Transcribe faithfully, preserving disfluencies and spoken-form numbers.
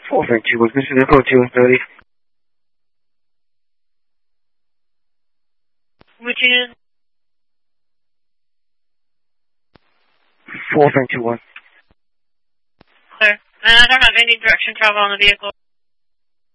four three two one, this is the code two one thirty. Which is? four three two one. Clear. And I don't have any direction travel on the vehicle.